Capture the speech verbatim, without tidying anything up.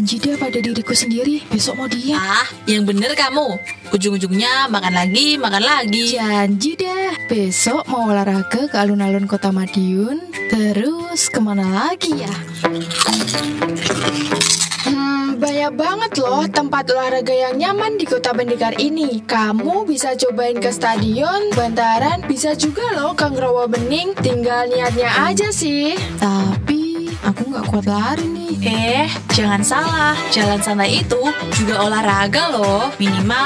Janji deh pada diriku sendiri, besok mau diet. Ah, yang bener kamu. Ujung-ujungnya makan lagi, makan lagi. Janji deh, besok mau olahraga ke alun-alun Kota Madiun. Terus kemana lagi ya? Hmm, banyak banget loh tempat olahraga yang nyaman di Kota Pendekar ini. Kamu bisa cobain ke stadion, bantaran, bisa juga loh ke Rawabening. Tinggal niatnya aja sih. Tapi aku nggak kuat lari nih. Eh, jangan salah. Jalan santai itu juga olahraga loh. Minimal